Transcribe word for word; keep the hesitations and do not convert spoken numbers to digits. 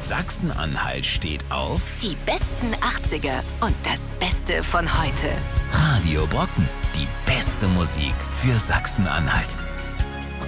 Sachsen-Anhalt steht auf Die besten achtziger und das Beste von heute. Radio Brocken. Die beste Musik für Sachsen-Anhalt.